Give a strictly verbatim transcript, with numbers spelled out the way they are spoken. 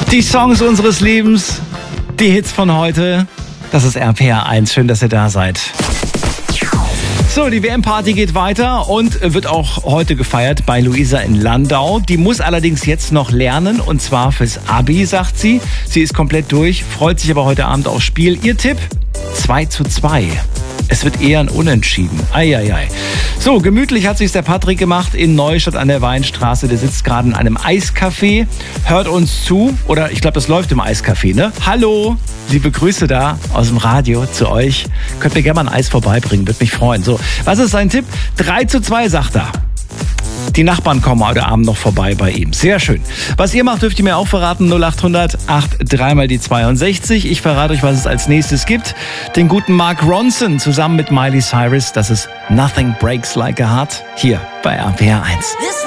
Die Songs unseres Lebens, die Hits von heute. Das ist R P R eins. Schön, dass ihr da seid. So, die W M-Party geht weiter und wird auch heute gefeiert bei Luisa in Landau. Die muss allerdings jetzt noch lernen, und zwar fürs Abi, sagt sie. Sie ist komplett durch, freut sich aber heute Abend aufs Spiel. Ihr Tipp? zwei zu zwei. Es wird eher ein Unentschieden. Eieiei. So, gemütlich hat sich's der Patrick gemacht in Neustadt an der Weinstraße. Der sitzt gerade in einem Eiscafé, hört uns zu. Oder ich glaube, das läuft im Eiscafé, ne? Hallo, liebe Grüße da aus dem Radio zu euch. Könnt mir gerne mal ein Eis vorbeibringen, würde mich freuen. So, was ist sein Tipp? drei zu zwei, sagt er. Die Nachbarn kommen heute Abend noch vorbei bei ihm. Sehr schön. Was ihr macht, dürft ihr mir auch verraten. null acht hundert dreiundachtzig mal die zweiundsechzig. Ich verrate euch, was es als nächstes gibt. Den guten Mark Ronson zusammen mit Miley Cyrus. Das ist Nothing Breaks Like a Heart. Hier bei R P R eins.